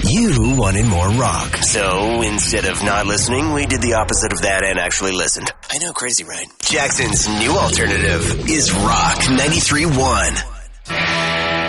You wanted more rock. So instead of not listening, we did the opposite of that and actually listened. I know, crazy, right? Jackson's new alternative is Rock 93.1.